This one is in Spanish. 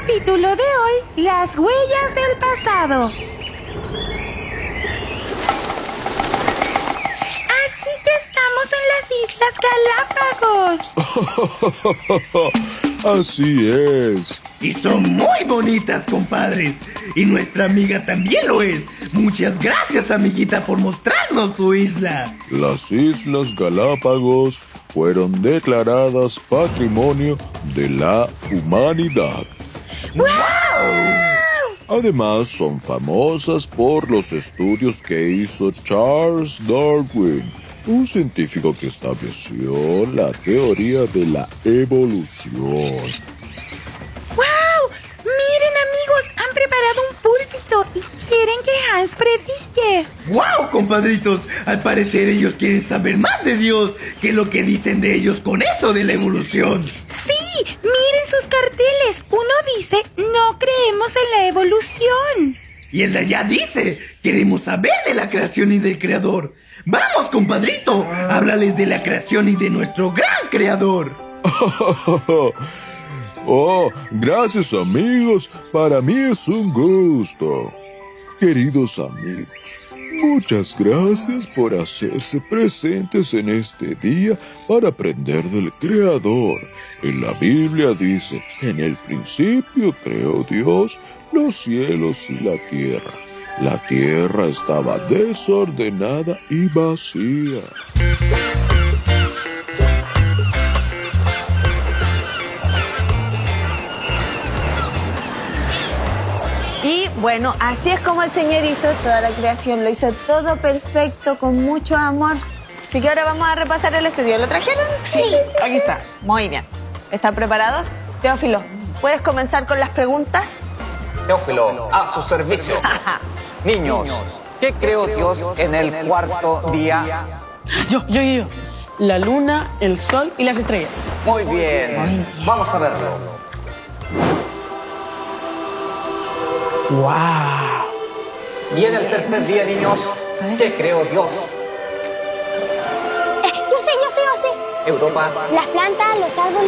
capítulo de hoy, las huellas del pasado. Así que estamos en las Islas Galápagos. Así es. Y son muy bonitas, compadres. Y nuestra amiga también lo es. Muchas gracias, amiguita, por mostrarnos tu isla. Las Islas Galápagos fueron declaradas Patrimonio de la Humanidad. ¡Wow! Además, son famosas por los estudios que hizo Charles Darwin, un científico que estableció la teoría de la evolución. ¡Wow! Miren, amigos, han preparado un púlpito y quieren que Hans predique. ¡Wow, compadritos! Al parecer ellos quieren saber más de Dios que lo que dicen de ellos con eso de la evolución. ¡Sí! Miren sus carteles. Uno dice, no creemos en la evolución. Y el de allá dice, queremos saber de la creación y del creador. ¡Vamos, compadrito! Háblales de la creación y de nuestro gran creador. Oh, gracias amigos, para mí es un gusto. Queridos amigos, muchas gracias por hacerse presentes en este día para aprender del Creador. En la Biblia dice, en el principio creó Dios los cielos y la tierra. La tierra estaba desordenada y vacía. Y bueno, así es como el Señor hizo toda la creación, lo hizo todo perfecto, con mucho amor. Así que ahora vamos a repasar el estudio. ¿Lo trajeron? Sí. Aquí está. Muy bien. ¿Están preparados? Teófilo, ¿puedes comenzar con las preguntas? Teófilo, a su servicio. Niños, ¿qué creó Dios en el cuarto día? Yo. La luna, el sol y las estrellas. Muy bien. Vamos a verlo. ¡Wow! Y en el tercer día, niños, ¿qué creó Dios? Yo sé. Europa. Las plantas, los árboles.